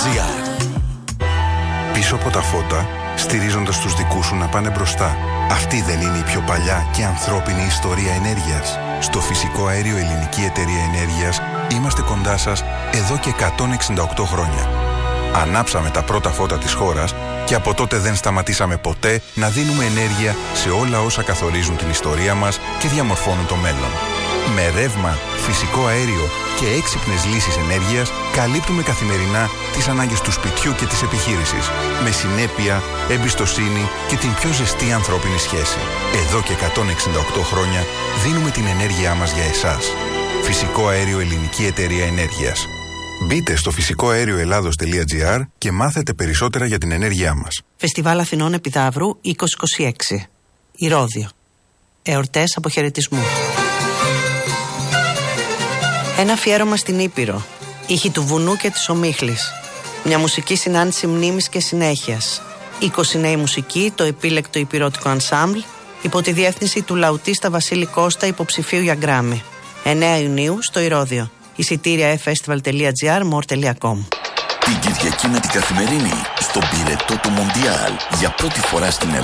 Πίσω από τα φώτα, στηρίζοντας τους δικούς σου να πάνε μπροστά. Αυτή δεν είναι η πιο παλιά και ανθρώπινη ιστορία ενέργειας? Στο Φυσικό Αέριο Ελληνική Εταιρεία Ενέργειας είμαστε κοντά σας εδώ και 168 χρόνια. Ανάψαμε τα πρώτα φώτα της χώρας και από τότε δεν σταματήσαμε ποτέ να δίνουμε ενέργεια σε όλα όσα καθορίζουν την ιστορία μας και διαμορφώνουν το μέλλον. Με ρεύμα, φυσικό αέριο και έξυπνες λύσεις ενέργειας καλύπτουμε καθημερινά τις ανάγκες του σπιτιού και της επιχείρησης. Με συνέπεια, εμπιστοσύνη και την πιο ζεστή ανθρώπινη σχέση. Εδώ και 168 χρόνια δίνουμε την ενέργειά μας για εσάς. Φυσικό Αέριο Ελληνική Εταιρεία Ενέργειας. Μπείτε στο φυσικοαέρioελλάδος.gr και μάθετε περισσότερα για την ενέργειά μας. Φεστιβάλ Αθηνών Επιδαύρου 2026. Ηρώδειο. Εορτές αποχαιρετισμού. Ένα αφιέρωμα στην Ήπειρο. Ήχοι του βουνού και της ομίχλης. Μια μουσική συνάντηση μνήμης και συνέχειας. 20 νέοι μουσικοί, το επίλεκτο υπηρώτικο ανσάμπλ, υπό τη διεύθυνση του λαουτίστα Βασίλη Κώστα, υποψηφίου για Γκράμι. 9 Ιουνίου στο Ηρώδειο. Εισιτήρια festival.gr, more.com. Την Κυριακή με την Καθημερινή, στον πυρετό του Μοντιάλ, για πρώτη φορά στην Ελλάδα.